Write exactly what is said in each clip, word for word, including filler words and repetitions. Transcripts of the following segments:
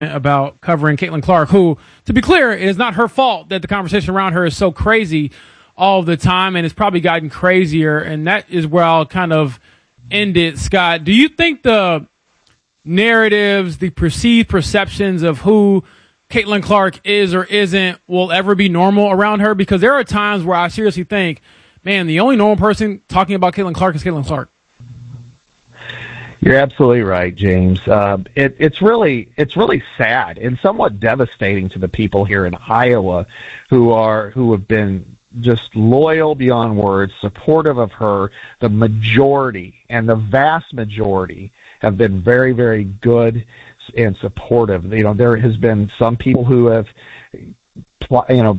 about covering Caitlin Clark, who, to be clear, it is not her fault that the conversation around her is so crazy all the time, and it's probably gotten crazier, and that is where I'll kind of end it. Scott, do you think the narratives, the perceived perceptions of who Caitlin Clark is or isn't will ever be normal around her? Because there are times where I seriously think, man, the only normal person talking about Caitlin Clark is Caitlin Clark. You're absolutely right, James. Uh, it, it's really it's really sad and somewhat devastating to the people here in Iowa who are who have been just loyal beyond words, supportive of her. The majority and the vast majority have been very, very good and supportive. You know, there has been some people who have, you know,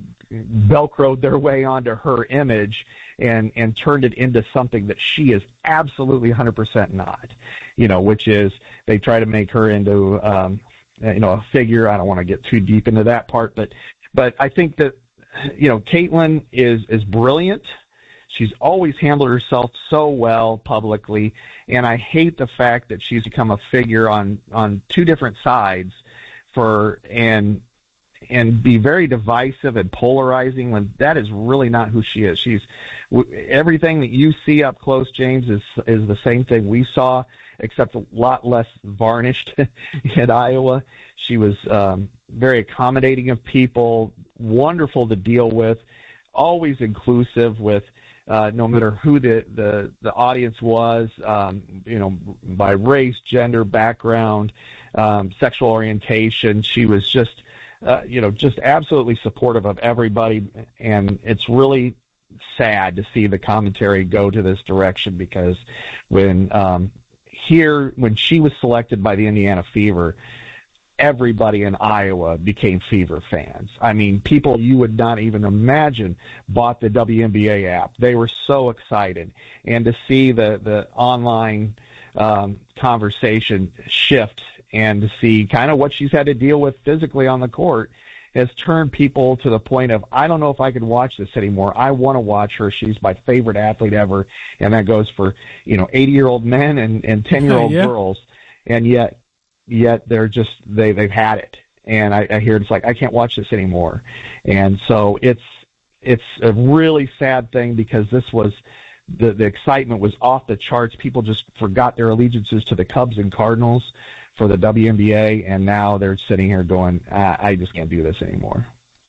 Velcroed their way onto her image and, and turned it into something that she is absolutely one hundred percent not, you know, which is they try to make her into, um, you know, a figure. I don't want to get too deep into that part, but, but I think that, you know, Caitlin is, is brilliant. She's always handled herself so well publicly, and I hate the fact that she's become a figure on, on two different sides for, and, and be very divisive and polarizing when that is really not who she is. She's everything that you see up close, James, is is the same thing we saw, except a lot less varnished in Iowa. She was um, very accommodating of people, wonderful to deal with, always inclusive with uh, no matter who the, the, the audience was, um, you know, by race, gender, background, um, sexual orientation. She was just Uh, you know, just absolutely supportive of everybody, and it's really sad to see the commentary go to this direction because when um, here, when she was selected by the Indiana Fever, everybody in Iowa became Fever fans. I mean, people you would not even imagine bought the W N B A app. They were so excited, and to see the the online um, conversation shift and to see kind of what she's had to deal with physically on the court has turned people to the point of, I don't know if I could watch this anymore. I want to watch her. She's my favorite athlete ever. And that goes for, you know, eighty-year-old men and, and ten-year-old yeah. girls. And yet, yet they're just, they, they've had it. And I, I hear it's like, I can't watch this anymore. And so it's, it's a really sad thing because this was, the, the excitement was off the charts. People just forgot their allegiances to the Cubs and Cardinals for the W N B A, and now they're sitting here going, I, I just can't do this anymore.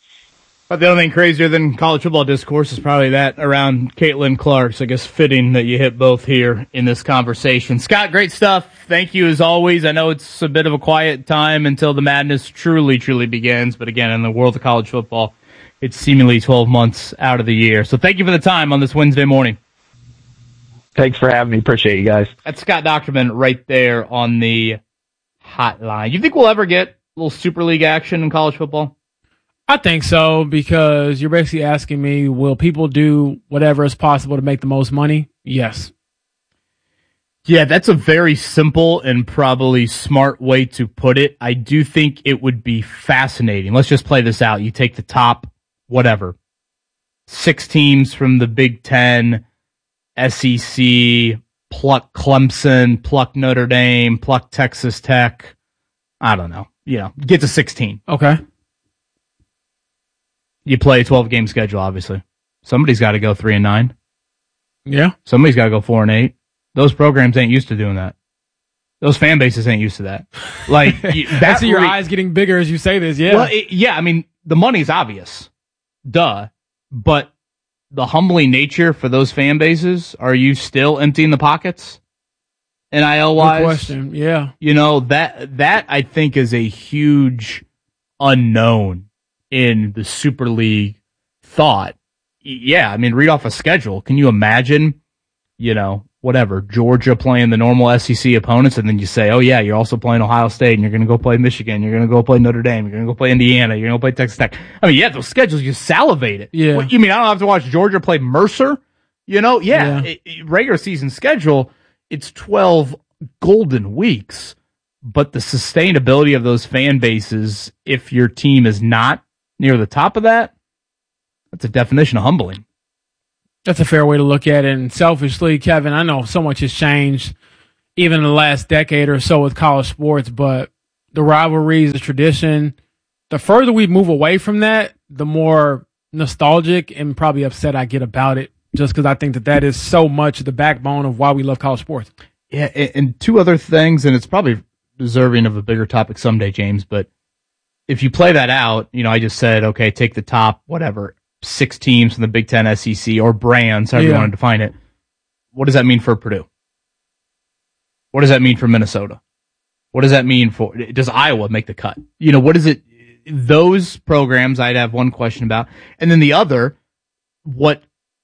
But the only thing crazier than college football discourse is probably that around Caitlin Clark. So I guess fitting that you hit both here in this conversation. Scott, great stuff. Thank you as always. I know it's a bit of a quiet time until the madness truly, truly begins. But again, in the world of college football, it's seemingly twelve months out of the year. So thank you for the time on this Wednesday morning. Thanks for having me. Appreciate you guys. That's Scott Dochterman right there on the hotline. You think we'll ever get a little Super League action in college football? I think so, because you're basically asking me, will people do whatever is possible to make the most money? Yes. Yeah, that's a very simple and probably smart way to put it. I do think it would be fascinating. Let's just play this out. You take the top, whatever, six teams from the Big Ten, S E C, pluck Clemson, pluck Notre Dame, pluck Texas Tech. I don't know. You know, get to sixteen. Okay. You play a twelve-game schedule, obviously. Somebody's got to go three and nine. Yeah. Somebody's got to go four and eight. Those programs ain't used to doing that. Those fan bases ain't used to that. Like that I see your re- eyes getting bigger as you say this. Yeah. Well, it, yeah. I mean, the money's obvious, duh. But the humbling nature for those fan bases, are you still emptying the pockets? N I L wise, good question. Yeah. You know that that I think is a huge unknown in the Super League thought. Yeah, I mean, read off a schedule. Can you imagine, you know, whatever, Georgia playing the normal S E C opponents, and then you say, oh, yeah, you're also playing Ohio State, and you're going to go play Michigan, you're going to go play Notre Dame, you're going to go play Indiana, you're going to go play Texas Tech. I mean, yeah, those schedules, you salivate it. Yeah. What, you mean I don't have to watch Georgia play Mercer? You know, yeah, Yeah. It, it, regular season schedule, it's twelve golden weeks, but the sustainability of those fan bases, if your team is not near the top of that, that's a definition of humbling. That's a fair way to look at it. And selfishly, Kevin, I know so much has changed even in the last decade or so with college sports, but the rivalries, the tradition. The further we move away from that, the more nostalgic and probably upset I get about it, just because I think that that is so much the backbone of why we love college sports. Yeah, and two other things, and it's probably deserving of a bigger topic someday, James, but if you play that out, you know, I just said, okay, take the top, whatever, six teams from the Big Ten, S E C, or brands, however yeah. you want to define it. What does that mean for Purdue? What does that mean for Minnesota? What does that mean for, does Iowa make the cut? You know, what is it, those programs I'd have one question about. And then the other, what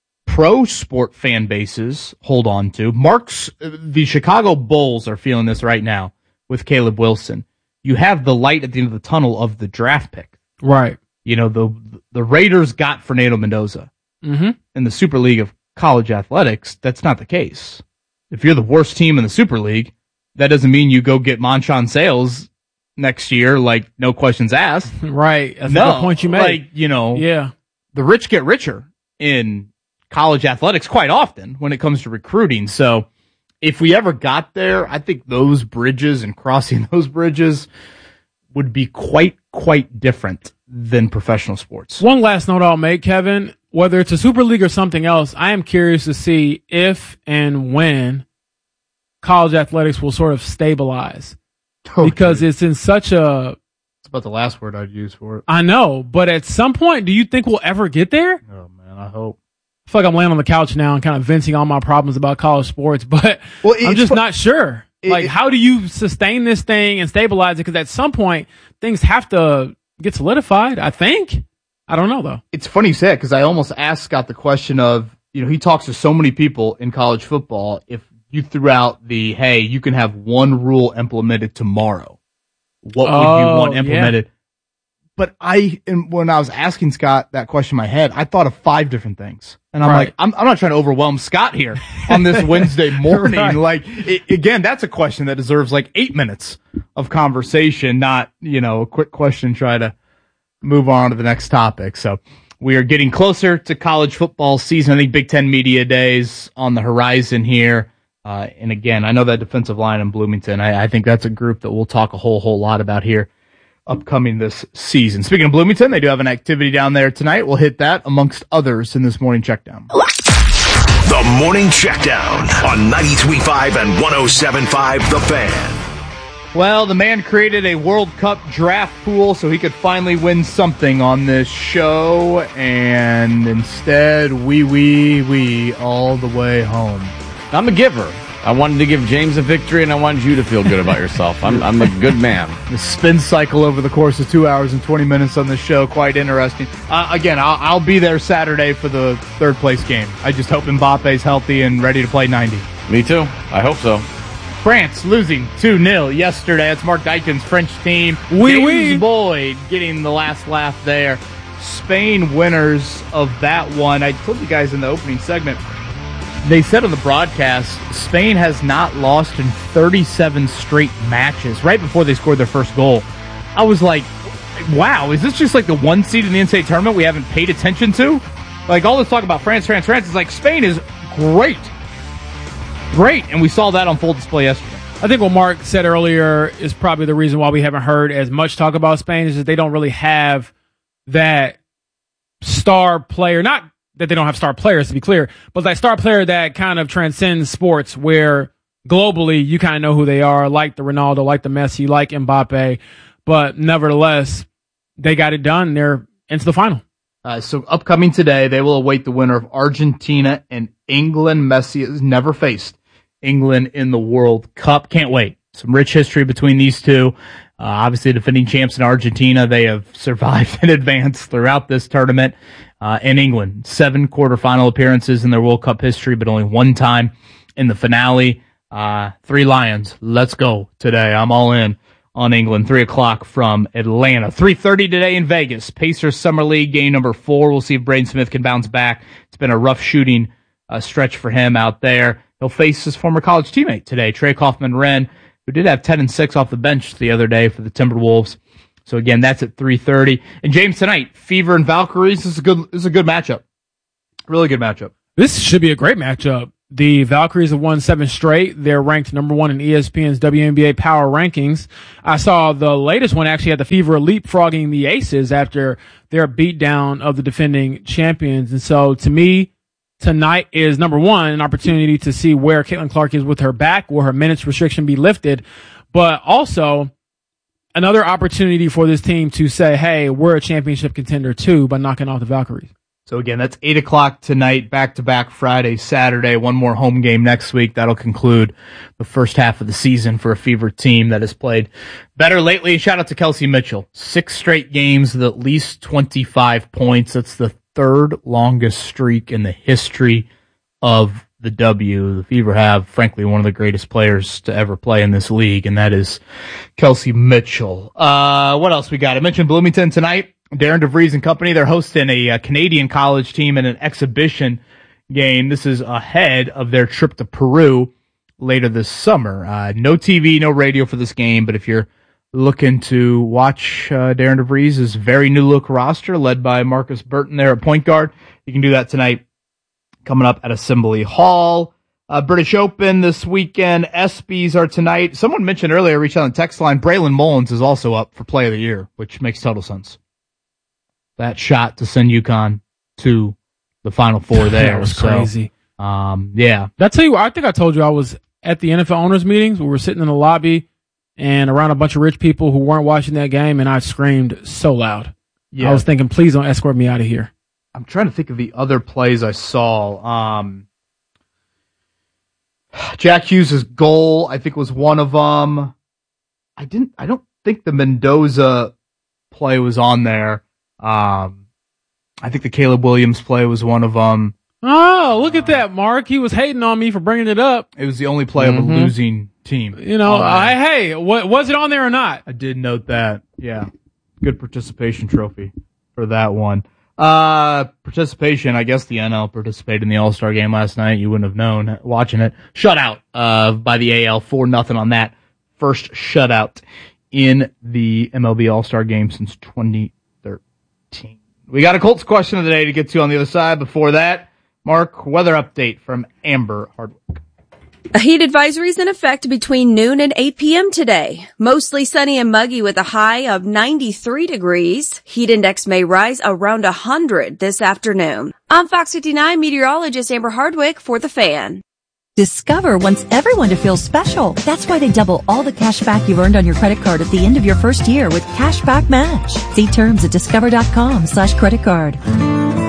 pro sport fan bases hold on to. Mark's, the Chicago Bulls are feeling this right now with Caleb Wilson. You have the light at the end of the tunnel of the draft pick. Right. You know, the the Raiders got Fernando Mendoza. Mm-hmm. In the Super League of College Athletics, that's not the case. If you're the worst team in the Super League, that doesn't mean you go get Monshon Sales next year, like, no questions asked. Right. That's no, a good point you made. Like, you know, yeah. the rich get richer in college athletics quite often when it comes to recruiting. So if we ever got there, I think those bridges and crossing those bridges would be quite, quite different than professional sports. One last note I'll make, Kevin, whether it's a Super League or something else, I am curious to see if and when college athletics will sort of stabilize. Oh, because dude. It's in such a... It's about the last word I'd use for it. I know, but at some point, do you think we'll ever get there? Oh, man, I hope. I feel like I'm laying on the couch now and kind of venting all my problems about college sports, but well, I'm just fu- not sure. It, like, how do you sustain this thing and stabilize it? Because at some point, things have to get solidified, I think. I don't know, though. It's funny you say it, because I almost asked Scott the question of, you know, he talks to so many people in college football. If you threw out the, hey, you can have one rule implemented tomorrow, what would oh, you want implemented? Yeah. But I, and when I was asking Scott that question in my head, I thought of five different things. And I'm right. like, I'm, I'm not trying to overwhelm Scott here on this Wednesday morning. Right. Like, it, again, that's a question that deserves like eight minutes of conversation, not, you know, a quick question, try to move on to the next topic. So we are getting closer to college football season. I think Big Ten Media Days on the horizon here. Uh, and again, I know that defensive line in Bloomington, I, I think that's a group that we'll talk a whole, whole lot about here upcoming this season. Speaking of Bloomington, they do have an activity down there tonight. We'll hit that amongst others in this morning checkdown. The Morning Checkdown on ninety-three point five and one oh seven point five The Fan. Well, the man created a World Cup draft pool so he could finally win something on this show, and instead, we, we, we, all the way home. I'm a giver. I wanted to give James a victory, and I wanted you to feel good about yourself. I'm I'm a good man. The spin cycle over the course of two hours and twenty minutes on this show, quite interesting. Uh, again, I'll, I'll be there Saturday for the third place game. I just hope Mbappe's healthy and ready to play ninety. Me too. I hope so. France losing two nil yesterday. It's Mark Dykens' French team. Oui, James oui. Boyd getting the last laugh there. Spain winners of that one. I told you guys in the opening segment, they said on the broadcast, Spain has not lost in thirty-seven straight matches right before they scored their first goal. I was like, wow, is this just like the one seed in the N C double A tournament we haven't paid attention to? Like, all this talk about France, France, France, is like, Spain is great. Great. And we saw that on full display yesterday. I think what Mark said earlier is probably the reason why we haven't heard as much talk about Spain, is that they don't really have that star player, not that they don't have star players, to be clear, but that star player that kind of transcends sports, where globally you kind of know who they are, like the Ronaldo, like the Messi, like Mbappe, but nevertheless, they got it done. They're into the final. Uh, so upcoming today, they will await the winner of Argentina and England. Messi has never faced England in the World Cup. Can't wait. Some rich history between these two. Uh, obviously, defending champs in Argentina, they have survived and advanced throughout this tournament. Uh, in England, seven quarterfinal appearances in their World Cup history, but only one time in the finale. Uh, three Lions. Let's go today. I'm all in on England. Three o'clock from Atlanta. three thirty today in Vegas. Pacers Summer League game number four. We'll see if Braden Smith can bounce back. It's been a rough shooting uh, stretch for him out there. He'll face his former college teammate today, Trey Kaufman-Renn, who did have ten and six off the bench the other day for the Timberwolves. So again, that's at three thirty. And James, tonight, Fever and Valkyries. This is a good, this is a good matchup. Really good matchup. This should be a great matchup. The Valkyries have won seven straight. They're ranked number one in E S P N's W N B A Power Rankings. I saw the latest one actually had the Fever leapfrogging the Aces after their beatdown of the defending champions. And so to me, tonight is number one, an opportunity to see where Caitlin Clark is with her back, will her minutes restriction be lifted, but also another opportunity for this team to say, hey, we're a championship contender too by knocking off the Valkyries. So again, that's eight o'clock tonight, back-to-back Friday, Saturday, one more home game next week. That'll conclude the first half of the season for a Fever team that has played better lately. Shout out to Kelsey Mitchell. Six straight games with at least twenty-five points. That's the third longest streak in the history of the W. The Fever have, frankly, one of the greatest players to ever play in this league, and that is Kelsey Mitchell. Uh, what else we got? I mentioned Bloomington tonight. Darren DeVries and company, they're hosting a, a Canadian college team in an exhibition game. This is ahead of their trip to Peru later this summer. Uh, no T V, no radio for this game, but if you're looking to watch uh, Darren DeVries' very new look roster led by Marcus Burton there at point guard, you can do that tonight coming up at Assembly Hall. Uh, British Open this weekend. ESPYs are tonight. Someone mentioned earlier, reached out on the text line, Braylon Mullins is also up for Play of the Year, which makes total sense. That shot to send UConn to the Final Four there. That was so, crazy. Um, yeah. That's tell you what, I think I told you I was at the N F L owners meetings. We were sitting in the lobby and around a bunch of rich people who weren't watching that game, and I screamed so loud. Yeah. I was thinking, please don't escort me out of here. I'm trying to think of the other plays I saw. Um, Jack Hughes' goal, I think, was one of them. I didn't. I don't think the Mendoza play was on there. Um, I think the Caleb Williams play was one of them. Oh, look at that, Mark. He was hating on me for bringing it up. It was the only play mm-hmm. of a losing team. You know, uh, I, hey, what, was it on there or not? I did note that. Yeah. Good participation trophy for that one. Uh, participation, I guess the N L participated in the All-Star game last night. You wouldn't have known watching it. Shutout, uh, by the A L, four nothing on that. First shutout in the M L B All-Star game since twenty thirteen. We got a Colts question of the day to get to on the other side. Before that, Mark, weather update from Amber Hardwick. A heat advisory is in effect between noon and eight p.m. today. Mostly sunny and muggy with a high of ninety-three degrees. Heat index may rise around one hundred this afternoon. I'm Fox fifty-nine meteorologist Amber Hardwick for The Fan. Discover wants everyone to feel special. That's why they double all the cash back you've earned on your credit card at the end of your first year with Cashback Match. See terms at discover.com slash credit card.